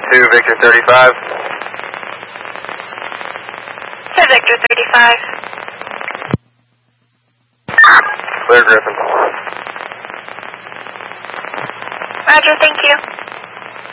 to Victor 35. To Victor 35. Clear Griffin. Roger, thank you.